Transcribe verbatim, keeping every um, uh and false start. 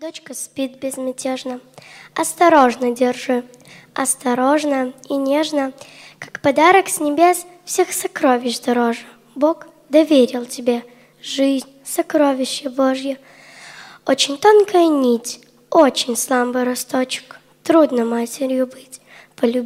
Дочка спит безмятежно. Осторожно держи, осторожно и нежно, как подарок с небес всех сокровищ дороже. Бог доверил тебе жизнь, сокровище Божье. Очень тонкая нить, очень слабый росточек, трудно матерью быть.